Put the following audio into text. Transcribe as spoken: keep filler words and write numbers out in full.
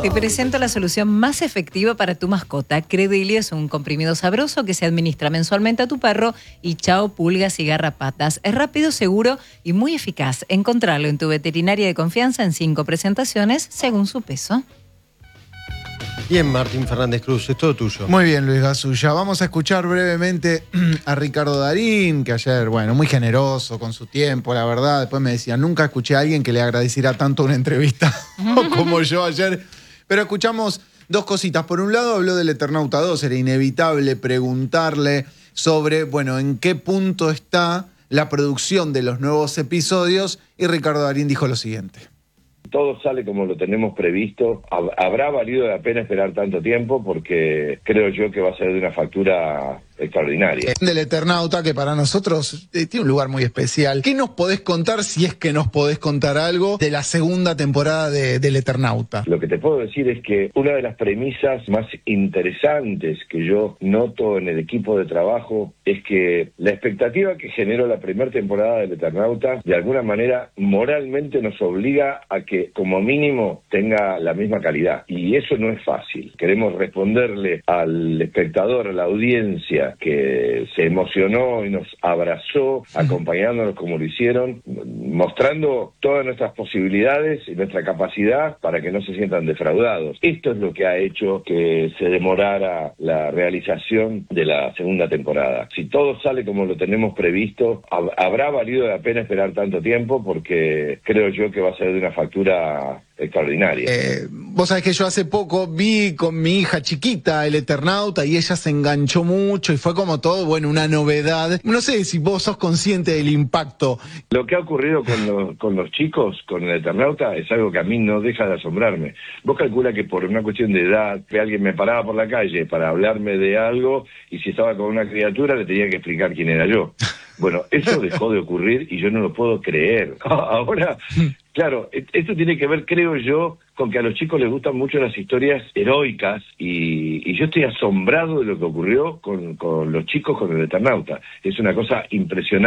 Te presento la solución más efectiva para tu mascota. Credelio es un comprimido sabroso que se administra mensualmente a tu perro y chao pulgas y garrapatas. Es rápido, seguro y muy eficaz. Encontrarlo en tu veterinaria de confianza en cinco presentaciones según su peso. Bien, Martín Fernández Cruz, es todo tuyo. Muy bien, Luis Gasulla. Vamos a escuchar brevemente a Ricardo Darín, que ayer, bueno, muy generoso con su tiempo, la verdad. Después me decía, nunca escuché a alguien que le agradeciera tanto una entrevista como yo ayer. Pero escuchamos dos cositas. Por un lado, habló del Eternauta dos. Era inevitable preguntarle sobre, bueno, en qué punto está la producción de los nuevos episodios. Y Ricardo Darín dijo lo siguiente. Todo sale como lo tenemos previsto. Habrá valido la pena esperar tanto tiempo porque creo yo que va a ser de una factura extraordinaria. Del Eternauta, que para nosotros eh, tiene un lugar muy especial. ¿Qué nos podés contar, si es que nos podés contar algo, de la segunda temporada de, del Eternauta? Lo que te puedo decir es que una de las premisas más interesantes que yo noto en el equipo de trabajo es que la expectativa que generó la primera temporada del Eternauta, de alguna manera, moralmente nos obliga a que, como mínimo, tenga la misma calidad. Y eso no es fácil. Queremos responderle al espectador, a la audiencia, que se emocionó y nos abrazó, acompañándonos como lo hicieron, mostrando todas nuestras posibilidades y nuestra capacidad para que no se sientan defraudados. Esto es lo que ha hecho que se demorara la realización de la segunda temporada. Si todo sale como lo tenemos previsto, habrá valido la pena esperar tanto tiempo porque creo yo que va a ser de una factura extraordinaria. Eh, vos sabés que yo hace poco vi con mi hija chiquita el Eternauta y ella se enganchó mucho y fue como todo, bueno, una novedad. No sé si vos sos consciente del impacto. Lo que ha ocurrido con los, con los chicos, con el Eternauta, es algo que a mí no deja de asombrarme. Vos calcula que por una cuestión de edad, que alguien me paraba por la calle para hablarme de algo y si estaba con una criatura le tenía que explicar quién era yo. Bueno, eso dejó de ocurrir y yo no lo puedo creer. Ahora, claro, esto tiene que ver, creo yo, con que a los chicos les gustan mucho las historias heroicas y, y yo estoy asombrado de lo que ocurrió con, con los chicos con el Eternauta. Es una cosa impresionante.